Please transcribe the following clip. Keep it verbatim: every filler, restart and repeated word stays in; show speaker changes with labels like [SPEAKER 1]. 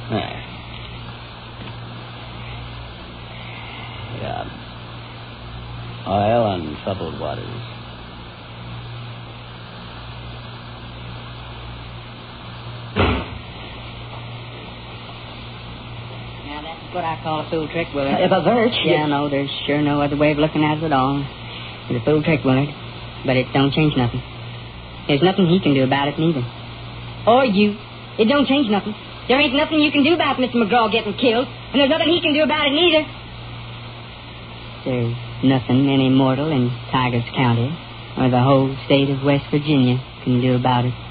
[SPEAKER 1] There. Yeah. Oil and troubled waters.
[SPEAKER 2] Now, that's what I call a fool trick, Willard.
[SPEAKER 3] If a virtue.
[SPEAKER 2] Yeah, no, there's sure no other way of looking at it at all. It's a fool trick, Willard. But it don't change nothing. There's nothing he can do about it, neither. Or you. It don't change nothing. There ain't nothing you can do about Mister McGraw getting killed, and there's nothing he can do about it, neither. There's nothing any mortal in Tigers County or the whole state of West Virginia can do about it.